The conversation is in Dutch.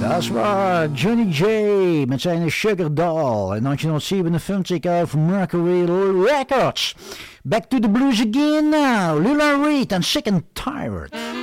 Dat is waar. Johnny J. met zijn Sugar Doll. In 1957 uit Mercury Records. Back to the blues again now. Lula Reed en Sick and Tired.